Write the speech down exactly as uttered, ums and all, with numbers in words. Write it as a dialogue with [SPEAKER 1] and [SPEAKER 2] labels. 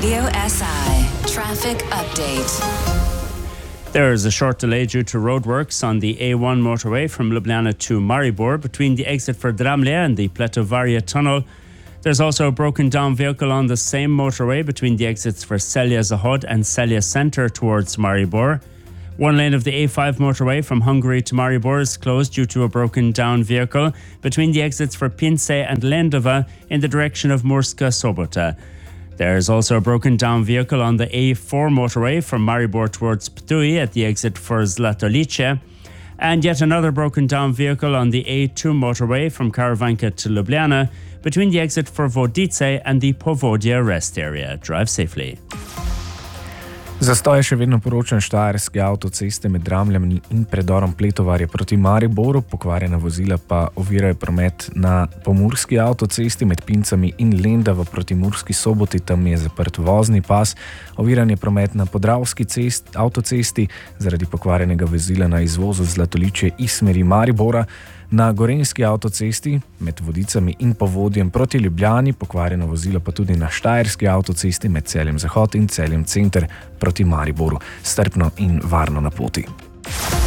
[SPEAKER 1] Radio S I traffic update.
[SPEAKER 2] There is a short delay due to roadworks on the A one motorway from Ljubljana to Maribor between the exit for Dramlje and the Pletovaria tunnel. There's also a broken down vehicle on the same motorway between the exits for Celje Zahod and Celje Center towards Maribor. One lane of the A five motorway from Hungary to Maribor is closed due to a broken down vehicle between the exits for Pince and Lendava in the direction of Murska Sobota. There is also a broken down vehicle on the A four motorway from Maribor towards Ptuj at the exit for Zlatolice, and yet another broken down vehicle on the A two motorway from Karavanka to Ljubljana between the exit for Vodice and the Povodje rest area. Drive safely.
[SPEAKER 3] Zastoj je še vedno poročen štajerske avtoceste med Dramljem in predorom Pletovarje proti Mariboru, pokvarjena vozila pa ovirajo promet na pomurski avtocesti med Pincami in Lendavo proti Murski Soboti, tam je zaprt vozni pas, oviran je promet na Podravski cest, avtocesti zaradi pokvarjenega vozila na izvozu Zlatoliče iz smeri Maribora, na Gorenjski avtocesti med Vodicami in Povodjem proti Ljubljani, pokvarjeno vozilo pa tudi na štajerski avtocesti med Celjem Zahod in Celjem Center proti Mariboru. Strpno in varno na poti.